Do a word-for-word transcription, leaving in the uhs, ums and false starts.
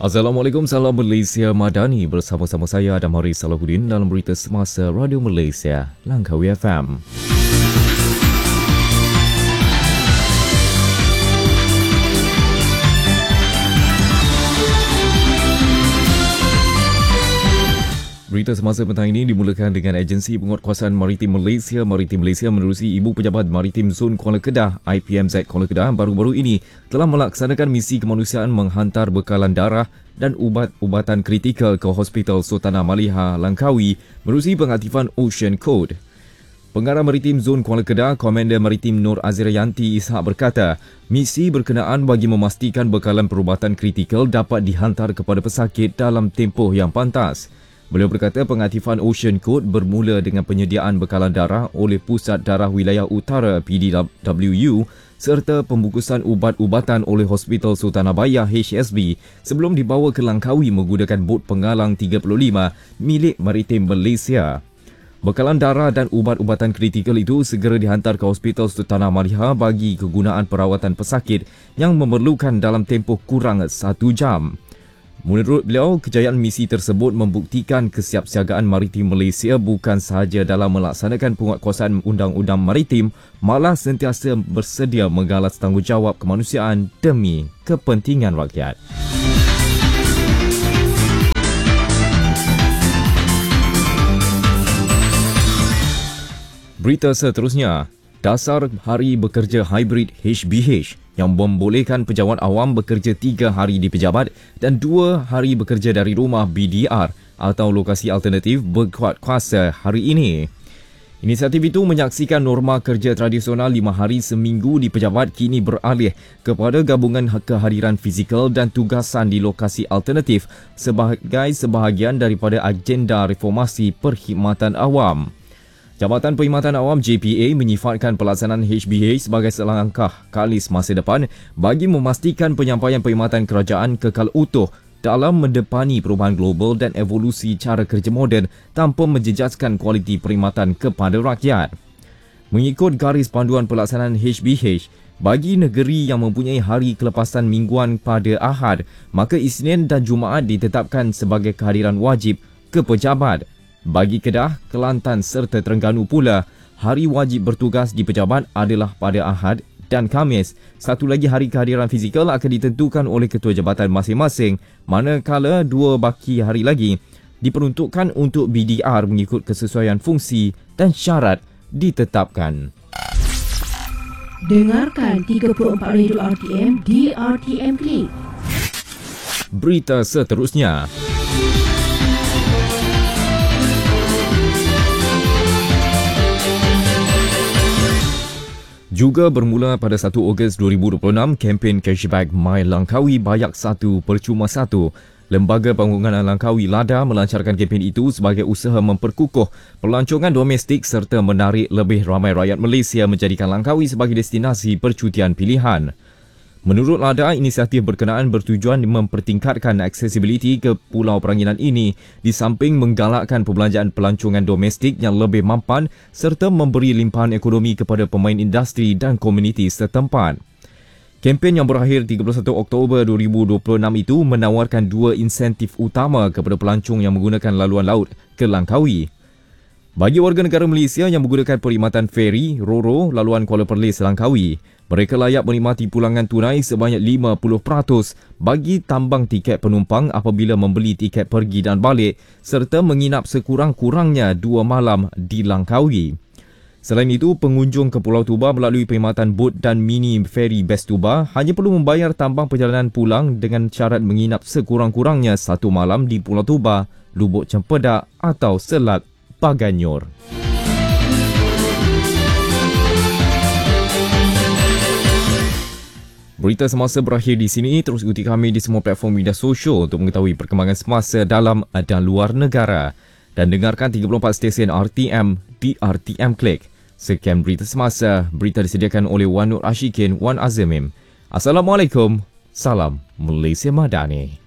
Assalamualaikum, salam Malaysia Madani. Bersama-sama saya Adam Haris Salahuddin dalam berita semasa Radio Malaysia, Langkawi F M. Berita semasa petang ini dimulakan dengan Agensi Penguatkuasaan Maritim Malaysia. Maritim Malaysia menerusi Ibu Pejabat Maritim Zon Kuala Kedah, I P M Z Kuala Kedah, baru-baru ini telah melaksanakan misi kemanusiaan menghantar bekalan darah dan ubat-ubatan kritikal ke Hospital Sultanah Maliha, Langkawi menerusi pengaktifan Ocean Code. Pengarah Maritim Zon Kuala Kedah, Komander Maritim Nur Azirayanti Ishak berkata, misi berkenaan bagi memastikan bekalan perubatan kritikal dapat dihantar kepada pesakit dalam tempoh yang pantas. Beliau berkata pengaktifan Ocean Code bermula dengan penyediaan bekalan darah oleh Pusat Darah Wilayah Utara P D W U serta pembungkusan ubat-ubatan oleh Hospital Sultanah Bayah H S B sebelum dibawa ke Langkawi menggunakan bot penggalang tiga puluh lima milik Maritim Malaysia. Bekalan darah dan ubat-ubatan kritikal itu segera dihantar ke Hospital Sultanah Maliha bagi kegunaan perawatan pesakit yang memerlukan dalam tempoh kurang satu jam. Menurut beliau, kejayaan misi tersebut membuktikan kesiapsiagaan Maritim Malaysia bukan sahaja dalam melaksanakan penguatkuasaan undang-undang maritim, malah sentiasa bersedia menggalas tanggungjawab kemanusiaan demi kepentingan rakyat. Berita seterusnya, dasar hari bekerja hybrid H B H yang membolehkan pejabat awam bekerja tiga hari di pejabat dan dua hari bekerja dari rumah B D R atau lokasi alternatif berkuat kuasa hari ini. Inisiatif itu menyaksikan norma kerja tradisional lima hari seminggu di pejabat kini beralih kepada gabungan kehadiran fizikal dan tugasan di lokasi alternatif sebagai sebahagian daripada agenda reformasi perkhidmatan awam. Jabatan Perkhidmatan Awam J P A menyifatkan pelaksanaan H B H sebagai selangkah kalis masa depan bagi memastikan penyampaian perkhidmatan kerajaan kekal utuh dalam mendepani perubahan global dan evolusi cara kerja moden tanpa menjejaskan kualiti perkhidmatan kepada rakyat. Mengikut garis panduan pelaksanaan H B H, bagi negeri yang mempunyai hari kelepasan mingguan pada Ahad, maka Isnin dan Jumaat ditetapkan sebagai kehadiran wajib ke pejabat. Bagi Kedah, Kelantan serta Terengganu pula, hari wajib bertugas di pejabat adalah pada Ahad dan Khamis. Satu lagi hari kehadiran fizikal akan ditentukan oleh ketua jabatan masing-masing, manakala dua baki hari lagi diperuntukkan untuk B D R mengikut kesesuaian fungsi dan syarat ditetapkan. Dengarkan tiga puluh empat Radio R T M di R T M Click. Berita seterusnya, juga bermula pada satu Ogos dua ribu dua puluh enam, kempen Cashback My Langkawi Bayak satu Percuma satu. Lembaga Pembangunan Langkawi LADA melancarkan kempen itu sebagai usaha memperkukuh pelancongan domestik serta menarik lebih ramai rakyat Malaysia menjadikan Langkawi sebagai destinasi percutian pilihan. Menurut LADA, inisiatif berkenaan bertujuan mempertingkatkan aksesibiliti ke pulau Peranginan ini di samping menggalakkan perbelanjaan pelancongan domestik yang lebih mampan serta memberi limpahan ekonomi kepada pemain industri dan komuniti setempat. Kempen yang berakhir tiga puluh satu Oktober dua ribu dua puluh enam itu menawarkan dua insentif utama kepada pelancong yang menggunakan laluan laut ke Langkawi. Bagi warga negara Malaysia yang menggunakan perkhidmatan feri, Roro, laluan Kuala Perlis, Langkawi, mereka layak menikmati pulangan tunai sebanyak lima puluh peratus bagi tambang tiket penumpang apabila membeli tiket pergi dan balik serta menginap sekurang-kurangnya dua malam di Langkawi. Selain itu, pengunjung ke Pulau Tuba melalui perkhidmatan bot dan mini feri Best Tuba hanya perlu membayar tambang perjalanan pulang dengan syarat menginap sekurang-kurangnya satu malam di Pulau Tuba, Lubuk Cempedak atau Selat Paganyor. Berita semasa berakhir di sini. Terus ikuti kami di semua platform media sosial untuk mengetahui perkembangan semasa dalam dan luar negara. Dan dengarkan tiga puluh empat stesen R T M di R T M Click. Sekian berita semasa. Berita disediakan oleh Wan Nur Ashikin, Wan Azimim. Assalamualaikum. Salam Malaysia Madani.